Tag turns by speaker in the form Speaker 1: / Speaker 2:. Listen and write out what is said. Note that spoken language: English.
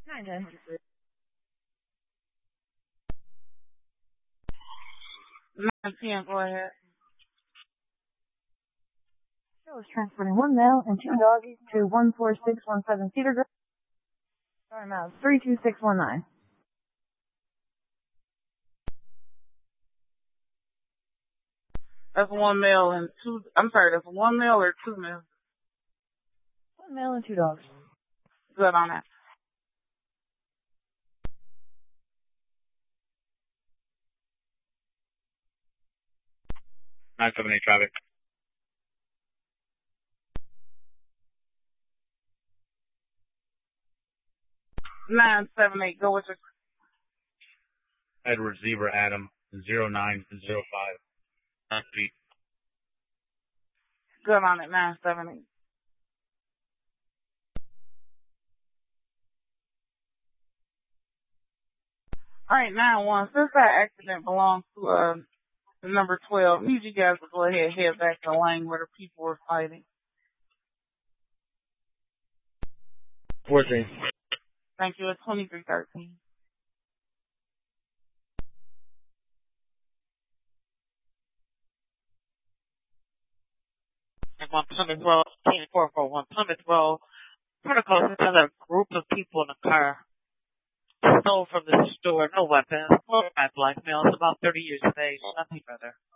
Speaker 1: 910. 910, go ahead.
Speaker 2: Show is transporting one male and two doggies to 14617 Cedar Grove. Sorry, miles 32619.
Speaker 1: That's one male and two, I'm sorry, that's one male or two males?
Speaker 2: One male and two dogs.
Speaker 1: Good on that.
Speaker 3: Traffic.
Speaker 1: 978, go with your...
Speaker 3: Edward Zebra Adam 0905. Feet.
Speaker 1: Good on it, 978. Alright, 9-1, since that accident belongs to the number 12, I need you guys to go ahead and head back to the lane where the people were fighting.
Speaker 3: 14.
Speaker 1: Thank you, it's 2313.
Speaker 4: On Plymouth Road, 10441 Plymouth Road. Protocol says a group of people in a car stole from the store, no weapons, blackmail. It's about 30 years of age, nothing further.